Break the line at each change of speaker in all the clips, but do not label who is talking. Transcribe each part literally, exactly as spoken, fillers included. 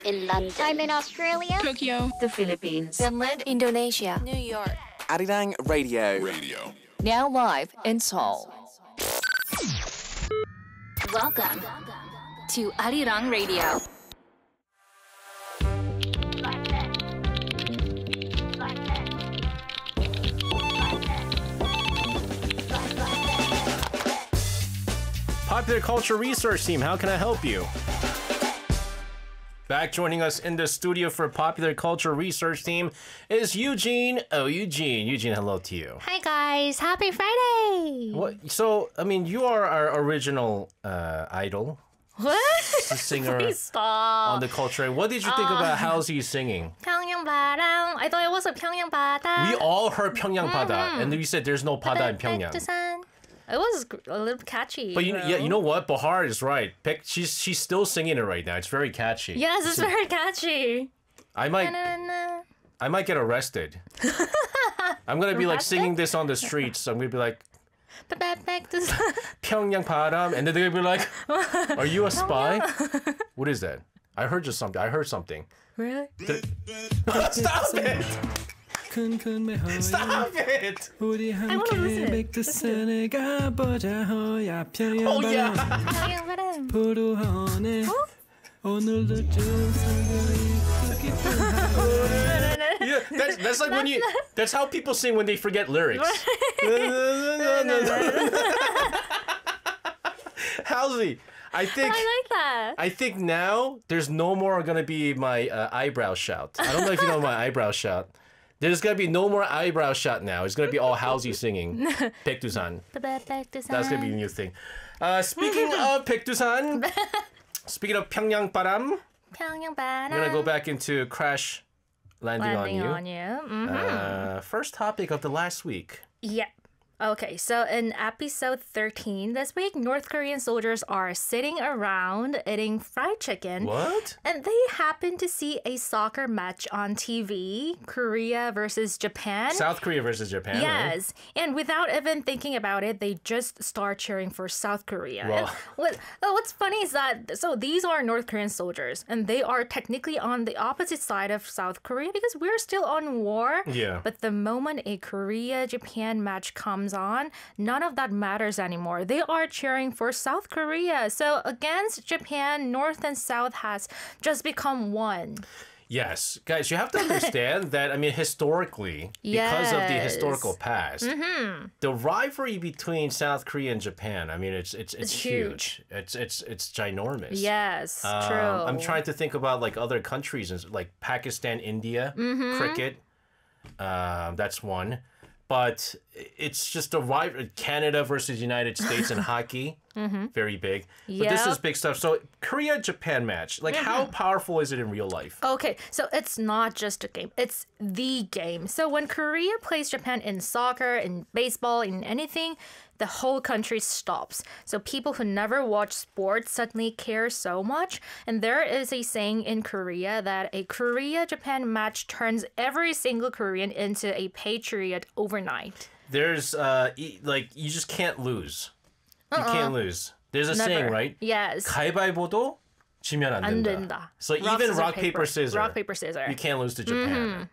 In London. I'm in Australia.
Tokyo.
The Philippines.
Finland.
Indonesia.
New York.
Arirang Radio.
Radio.
Now live in Seoul.
Welcome to Arirang Radio.
Popular Culture Research Team, how can I help you? Back joining us in the studio for Popular Culture Research Team is Eugene. Oh, Eugene. Eugene, hello to you.
Hi guys, happy Friday!
What? So, I mean, you are our original uh, idol.
What?
The singer
Please stop.
on the culture. What did you think
Uh,
about Halsey singing?
평양바람. I thought it was a 평양바다.
We all heard Pyongyang Pada, and we said there's no Pada in Pyongyang.
백두산. It was a little catchy.
But you,
know?
yeah, you know what? Bahar is right. Pick, she's she's still singing it right now. It's very catchy.
Yes, it's very catchy.
I might
Na-na-na.
I might get arrested. I'm gonna be like singing this on the streets. I'm gonna be like
백두산.
Pyongyang Padam, and then they're gonna be like, "Are you a spy? What is that? I heard just something. I heard something.
Really?
Stop it! Stop it!
우리
wanna
함께
listen.
백두산에 가보자 호야 평양
Oh yeah!
평양바람.
푸르하네 오늘도 좀 설레이
Yeah, that's that's like when you. That's how people sing when they forget lyrics. Halsey, I think.
I like that.
I think now there's no more gonna be my uh, eyebrow shout. I don't know if you know my eyebrow shout. There's gonna be no more eyebrow shout now. It's gonna be all Halsey singing. Baekdusan.
백두산.
That's gonna be a new thing. Uh, speaking of Baekdusan, speaking of Pyongyang Baram,
평양바람.
we're gonna go back into Crash Landing,
Landing
on You.
on you. Mhm.
Uh, first topic of the last week.
Yeah. Okay, so in episode thirteen this week, North Korean soldiers are sitting around eating fried chicken.
What?
And they happen to see a soccer match on T V, Korea versus Japan.
South Korea versus Japan. right?
Yes, and without even thinking about it, they just start cheering for South Korea.
Well-
And what, uh, what's funny is that, so these are North Korean soldiers, and they are technically on the opposite side of South Korea because we're still on war.
Yeah.
But the moment a Korea-Japan match comes on, none of that matters anymore. They are cheering for South Korea. So against Japan, North and South has just become one.
Yes, guys, you have to understand that. I mean, historically, because of the
Yes.
historical past, the rivalry between South Korea and Japan. I mean, it's it's it's,
It's
huge.
huge.
It's it's it's ginormous.
Yes,
Um,
true.
I'm trying to think about like other countries, like Pakistan, India,
Mm-hmm.
cricket. Um, that's one. But it's just a rival. Canada versus United States in hockey, very big. But this is
Mm-hmm. Yep.
big stuff. So Korea Japan match, like how powerful is it in real life?
Okay, so it's not just a game, it's the game. So when Korea plays Japan in soccer, in baseball, in anything, the whole country stops. So people who never watch sports suddenly care so much. And there is a saying in Korea that a Korea-Japan match turns every single Korean into a patriot overnight.
There's uh e- like you just can't lose. You can't lose. There's a saying,
Never.
right?
Yes.
가위바위보도 지면 안
안
된다.
된다.
So even rock paper scissors,
Rock paper scissors.
you can't lose to Japan.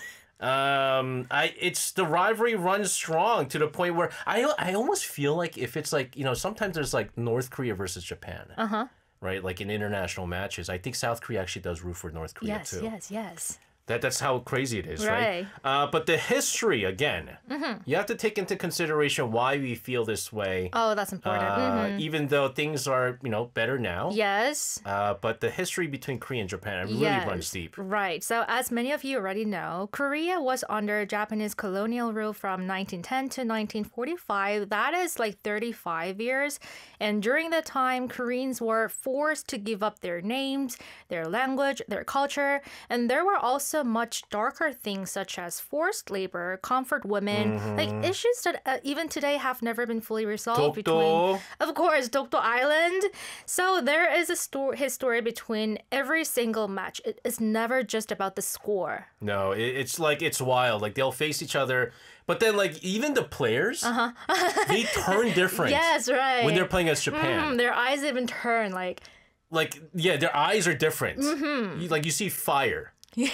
Um, I it's the rivalry runs strong to the point where I I almost feel like if it's like you know sometimes there's like North Korea versus Japan. Uh huh. Right, like in international matches, I think South Korea actually does root for North Korea
Yes,
too.
yes, yes.
That that's how crazy it is, right?
Right.
Uh, but the history again, you have to take into consideration why we feel this way.
Oh, that's important.
Uh,
Mhm.
Even though things are you know better now.
Yes.
Uh, but the history between Korea and Japan really runs deep.
Right. So, as many of you already know, Korea was under Japanese colonial rule from nineteen ten to nineteen forty-five. That is like thirty-five years. And during that time, Koreans were forced to give up their names, their language, their culture. And there were also much darker things such as forced labor, comfort women, like issues that uh, even today have never been fully resolved
Dokdo.
between, of course, Dokdo Island. So there is a sto- history between every single match. It is never just about the score.
No, it, it's like it's wild. Like they'll face each other, but then like even the players, they turn different.
Yes, right.
when they're playing as Japan.
Mm, their eyes even turn like
like yeah, their eyes are different. Mm-hmm. You, like you see fire.
Yeah.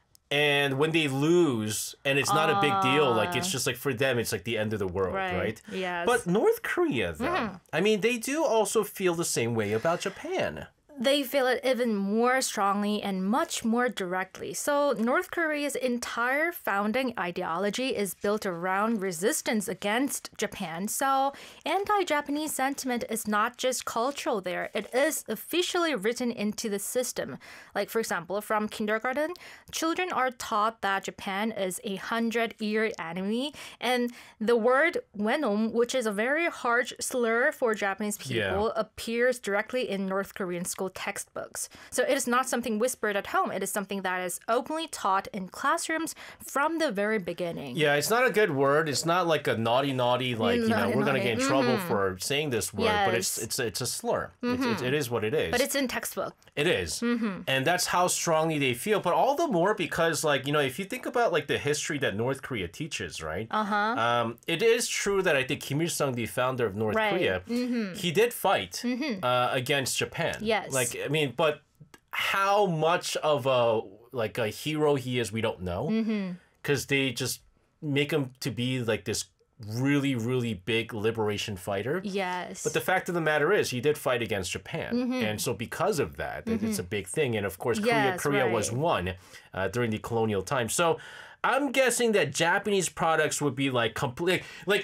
And when they lose, and it's not a big deal, like it's just like for them, it's like the end of the world,
Right.
right?
Yes.
But North Korea, though, I mean, they do also feel the same way about Japan.
They feel it even more strongly and much more directly. So, North Korea's entire founding ideology is built around resistance against Japan. So, anti Japanese sentiment is not just cultural there, it is officially written into the system. Like, for example, from kindergarten, children are taught that Japan is a hundred year enemy, and the word wenom, which is a very harsh slur for Japanese people,
Yeah.
appears directly in North Korean school textbooks. So it is not something whispered at home. It is something that is openly taught in classrooms from the very beginning.
Yeah, it's not a good word. It's not like a naughty, naughty, like, you know,
Naughty,
we're going to
naughty.
get in trouble for saying this word, but it's
Yes.
it's it's a slur. It's, it's, it is what it is.
But it's in textbook.
It is. And that's how strongly they feel. But all the more because, like, you know, if you think about, like, the history that North Korea teaches, right? Uh-huh. Um, it is true that I think Kim Il-sung, the founder of North
Right.
Korea, he did fight uh, against Japan.
Yes.
Like, I mean, but how much of a, like, a hero he is, we don't know. Because they just make him to be, like, this really, really big liberation fighter.
Yes.
But the fact of the matter is, he did fight against Japan,
Mm-hmm.
and so because of that, it's a big thing. And of course, Korea,
Yes,
Korea was
right.
one uh, during the colonial time. So I'm guessing that Japanese products would be like complete, like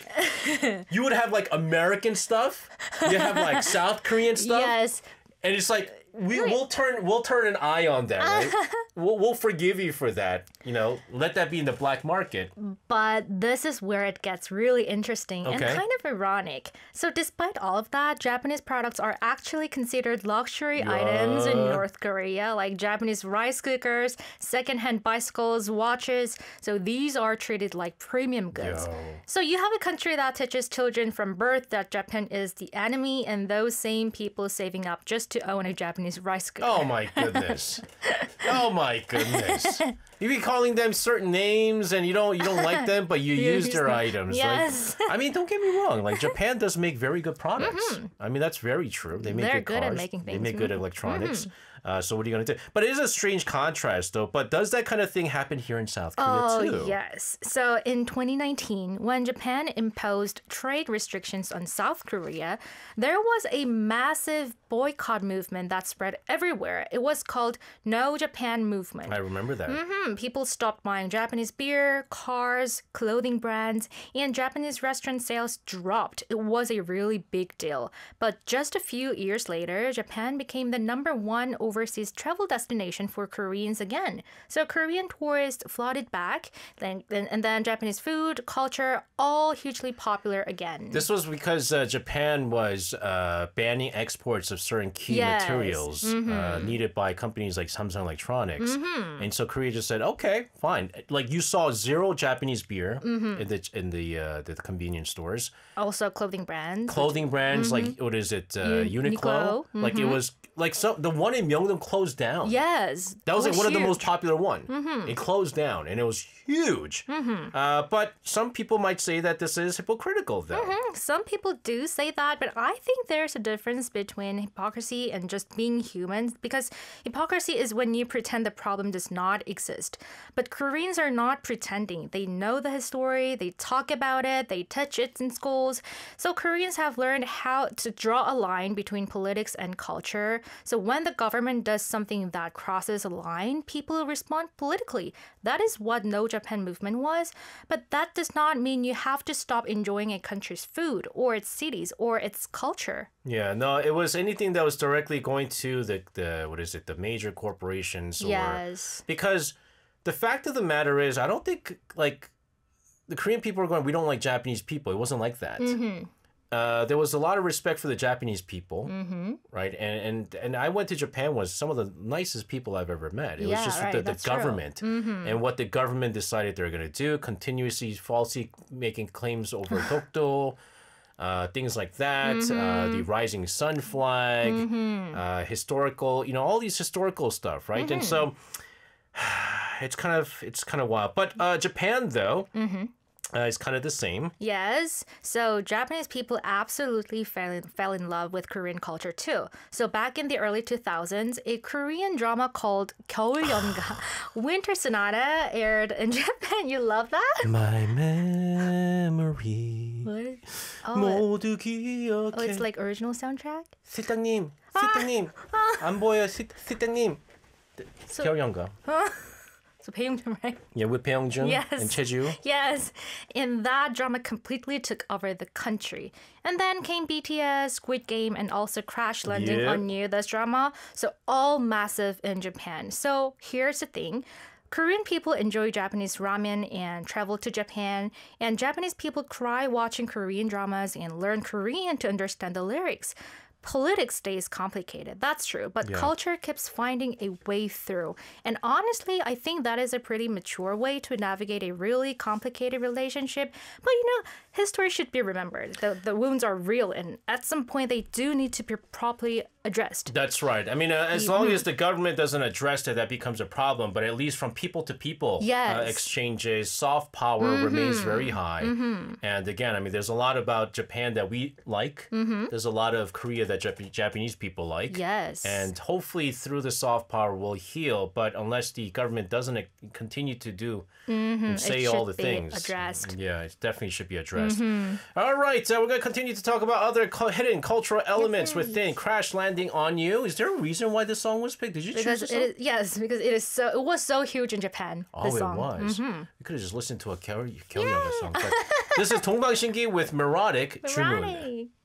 you would have like American stuff, you have like South Korean stuff,
yes.
and it's like we we'll turn we'll turn an eye on that, right? we'll we'll forgive you for that. You know, let that be in the black market.
But this is where it gets really interesting and
Okay.
kind of ironic. So, despite all of that, Japanese products are actually considered luxury items in North Korea, like Japanese rice cookers, secondhand bicycles, watches. So, these are treated like premium goods.
Yo.
So, you have a country that teaches children from birth that Japan is the enemy, and those same people saving up just to own a Japanese rice cooker.
Oh my goodness. Oh my goodness. You be calling them certain names and you don't you don't like them, but you use their items.
Yes.
Like, I mean, don't get me wrong. Like Japan does make very good products. I mean, that's very true. They make
They're
good
good at
cars.
making
They
things.
make good electronics. Uh, so what are you gonna do? But it is a strange contrast, though. But does that kind of thing happen here in South Korea
Oh,
too?
yes. So in twenty nineteen, when Japan imposed trade restrictions on South Korea, there was a massive boycott movement that spread everywhere. It was called No Japan Movement.
I remember that.
Hmm, people stopped buying Japanese beer, cars, clothing brands, and Japanese restaurant sales dropped. It was a really big deal. But just a few years later, Japan became the number one overseas travel destination for Koreans again. So Korean tourists flooded back, then, then, and then Japanese food, culture, all hugely popular again.
This was because uh, Japan was uh, banning exports of certain key
Yes. Mm-hmm.
materials uh, needed by companies like Samsung Electronics, and so Korea just said, "Okay, fine." Like you saw zero Japanese beer
Mm-hmm.
in the in the uh, the convenience stores,
Also clothing brands.
clothing brands like what is it, uh,
U-
Uniqlo?
Uniqlo,
Like it was like so the one in Myeongdong closed down.
Yes.
That was
it
like one of the
huge.
most popular one. It closed down, and it was huge. Uh, but some people might say that this is hypocritical, though.
Some people do say that, but I think there's a difference between hypocrisy and just being human, because hypocrisy is when you pretend the problem does not exist. But Koreans are not pretending. They know the history, they talk about it, they teach it in schools. So Koreans have learned how to draw a line between politics and culture. So when the government does something that crosses a line, people respond politically. That is what No Japan movement was. But that does not mean you have to stop enjoying a country's food or its cities or its culture.
Yeah, no, it was anything that was directly going to the, the what is it, the major corporations. Or,
Yes.
Because the fact of the matter is, I don't think, like, the Korean people are going, we don't like Japanese people. It wasn't like that.
Mm-hmm.
Uh, there was a lot of respect for the Japanese people, mm-hmm. right? And, and and I went to Japan, was some of the nicest people I've ever met. It was
Yeah,
just
right,
the, the
that's true.
government and what the government decided they're going to do, continuously falsely making claims over Dokdo, uh, things like that, uh, the rising sun flag, uh, historical, you know, all these historical stuff, right? And so it's kind of it's kind of wild. But uh, Japan, though. Uh, it's kind of the same.
Yes. So Japanese people absolutely fell in, fell in love with Korean culture too. So back in the early two thousands, a Korean drama called 겨울연가, Winter Sonata, aired in Japan. You love that?
My memory
What? Oh,
모두 기억해.
oh, it's like original soundtrack?
실장님, 실장님, 안 보여, 실, 실장님.
So-
겨울연가.
So Baekhyun, right?
Yeah, with Baekhyun
Yes.
and Cheju.
Yes. And that drama completely took over the country. And then came B T S, Squid Game, and also Crash Landing
Yep.
on You, this drama. So all massive in Japan. So here's the thing. Korean people enjoy Japanese ramen and travel to Japan. And Japanese people cry watching Korean dramas and learn Korean to understand the lyrics. Politics stays complicated, that's true, but
Yeah.
culture keeps finding a way through. And honestly, I think that is a pretty mature way to navigate a really complicated relationship. But you know, history should be remembered. The, the wounds are real, and at some point, they do need to be properly addressed.
That's right. I mean, uh, as long as the government doesn't address it, that becomes a problem. But at least from people to people
Yes.
uh, exchanges, soft power remains very high. And again, I mean, there's a lot about Japan that we like. There's a lot of Korea that Jap- Japanese people like.
Yes.
And hopefully through the soft power we'll heal. But unless the government doesn't uh, continue to do and say
It
all
should
the
be
things.
addressed.
Yeah, it definitely should be addressed. All right, so we're going to continue to talk about other cu- hidden cultural elements within Crash Landing on You. Is there a reason why this song was picked? Did you
Because
choose
it
this song?
is, yes, because it is so it was so huge in Japan.
Oh,
this
it
song.
was. You could have just listened to a Kyori Kyori song. But this is 동방신기 with Neurotic, 주문.
Right.